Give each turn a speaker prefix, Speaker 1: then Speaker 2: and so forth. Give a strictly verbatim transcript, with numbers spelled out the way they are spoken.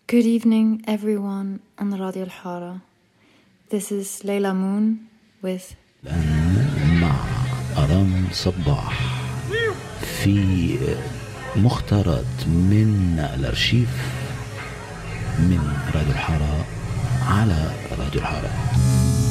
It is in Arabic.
Speaker 1: Good evening, everyone on Radio الحارة. This is Layla Moon with
Speaker 2: الآن مع أرام صباح في مختارات من الأرشيف من راديو الحارة على راديو الحارة.